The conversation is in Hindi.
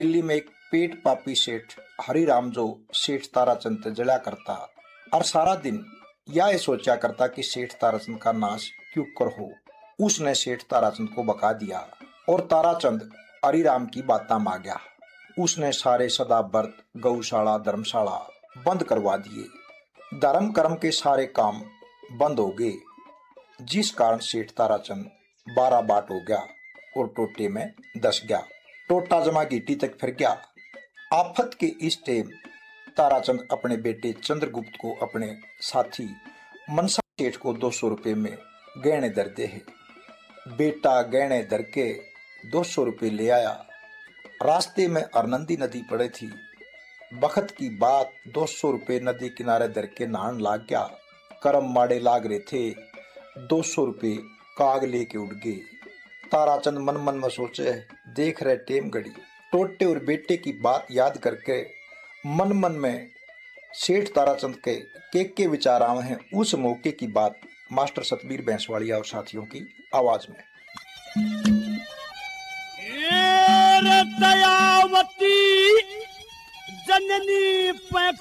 दिल्ली में एक पेट पापी सेठ हरिराम जो सेठ ताराचंद ते जड़ा करता और सारा दिन यह सोचा करता कि सेठ ताराचंद का नाश क्यों कर हो। उसने सेठ ताराचंद को बका दिया और ताराचंद हरिराम की बात मांगा। उसने सारे सदा व्रत, गौशाला, धर्मशाला बंद करवा दिए। धर्म कर्म के सारे काम बंद हो गए, जिस कारण सेठ ताराचंद 12 बाट हो गया और टोटे में दस गया। टोटा जमा गीटी तक फिर गया। आफत के इस टाइम ताराचंद अपने बेटे चंद्रगुप्त को अपने साथी मनसा सेठ को 200 रुपये में गहने दर दे है। बेटा गहने दर के 200 रुपये ले आया। रास्ते में अरनंदी नदी पड़े थी। बखत की बात 200 रुपये नदी किनारे दर के नहान लाग गया। करम माड़े लाग रहे थे। 200 रुपये काग लेके उड़ गए। ताराचंद मन मन में सोचे, देख रहे टेम घड़ी। टोटे और बेटे की बात याद करके मन मन में सेठ ताराचंद के विचार आए हैं। उस मौके की बात मास्टर सतबीर बैंसवाड़िया और साथियों की आवाज में। दयावती जननी